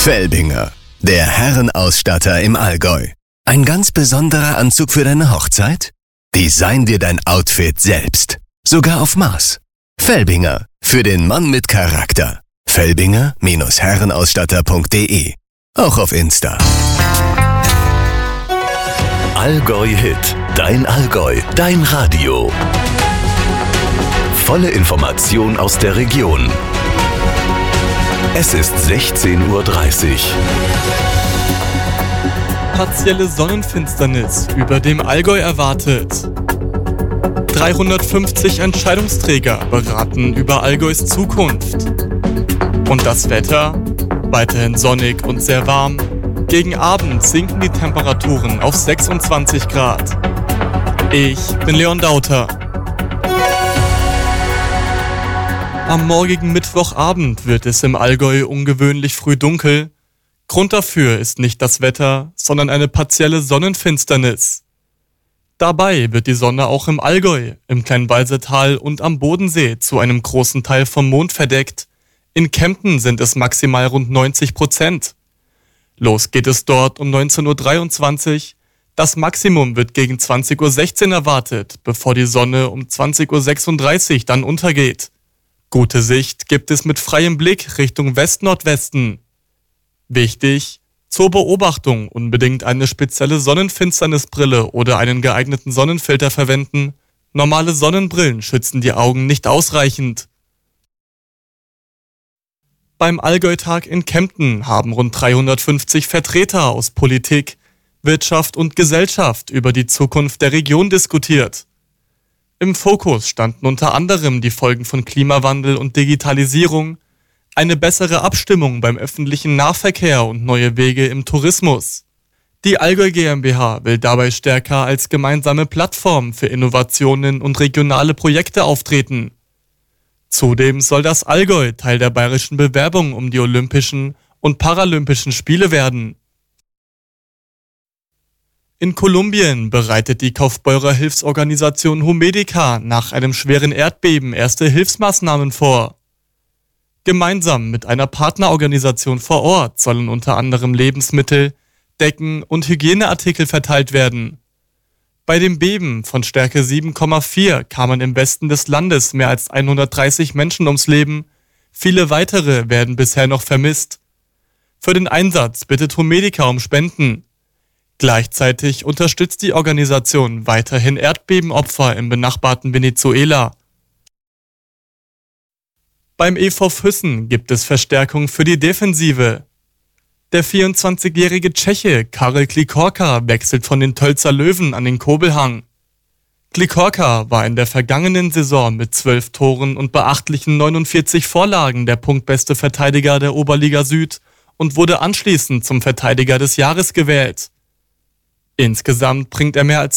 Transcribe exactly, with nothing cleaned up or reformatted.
Felbinger, der Herrenausstatter im Allgäu. Ein ganz besonderer Anzug für deine Hochzeit? Design dir dein Outfit selbst. Sogar auf Maß. Felbinger, für den Mann mit Charakter. Felbinger Herrenausstatter punkt de. Auch auf Insta. Allgäu Hit. Dein Allgäu. Dein Radio. Volle Information aus der Region. Es ist sechzehn Uhr dreißig. Partielle Sonnenfinsternis über dem Allgäu erwartet. dreihundertfünfzig Entscheidungsträger beraten über Allgäus Zukunft. Und das Wetter? Weiterhin sonnig und sehr warm. Gegen Abend sinken die Temperaturen auf sechsundzwanzig Grad. Ich bin Leon Dauter. Am morgigen Mittwochabend wird es im Allgäu ungewöhnlich früh dunkel. Grund dafür ist nicht das Wetter, sondern eine partielle Sonnenfinsternis. Dabei wird die Sonne auch im Allgäu, im Kleinwalsertal und am Bodensee zu einem großen Teil vom Mond verdeckt. In Kempten sind es maximal rund neunzig Prozent. Los geht es dort um neunzehn Uhr dreiundzwanzig. Das Maximum wird gegen zwanzig Uhr sechzehn erwartet, bevor die Sonne um zwanzig Uhr sechsunddreißig dann untergeht. Gute Sicht gibt es mit freiem Blick Richtung West-Nordwesten. Wichtig, zur Beobachtung unbedingt eine spezielle Sonnenfinsternisbrille oder einen geeigneten Sonnenfilter verwenden. Normale Sonnenbrillen schützen die Augen nicht ausreichend. Beim Allgäu-Tag in Kempten haben rund dreihundertfünfzig Vertreter aus Politik, Wirtschaft und Gesellschaft über die Zukunft der Region diskutiert. Im Fokus standen unter anderem die Folgen von Klimawandel und Digitalisierung, eine bessere Abstimmung beim öffentlichen Nahverkehr und neue Wege im Tourismus. Die Allgäu GmbH will dabei stärker als gemeinsame Plattform für Innovationen und regionale Projekte auftreten. Zudem soll das Allgäu Teil der bayerischen Bewerbung um die Olympischen und Paralympischen Spiele werden. In Kolumbien bereitet die Kaufbeurer Hilfsorganisation Humedica nach einem schweren Erdbeben erste Hilfsmaßnahmen vor. Gemeinsam mit einer Partnerorganisation vor Ort sollen unter anderem Lebensmittel, Decken und Hygieneartikel verteilt werden. Bei dem Beben von Stärke sieben Komma vier kamen im Westen des Landes mehr als hundertdreißig Menschen ums Leben. Viele weitere werden bisher noch vermisst. Für den Einsatz bittet Humedica um Spenden. Gleichzeitig unterstützt die Organisation weiterhin Erdbebenopfer im benachbarten Venezuela. Beim E V Füssen gibt es Verstärkung für die Defensive. Der vierundzwanzigjährige Tscheche Karel Klikorka wechselt von den Tölzer Löwen an den Kobelhang. Klikorka war in der vergangenen Saison mit zwölf Toren und beachtlichen neunundvierzig Vorlagen der punktbeste Verteidiger der Oberliga Süd und wurde anschließend zum Verteidiger des Jahres gewählt. Insgesamt bringt er mehr als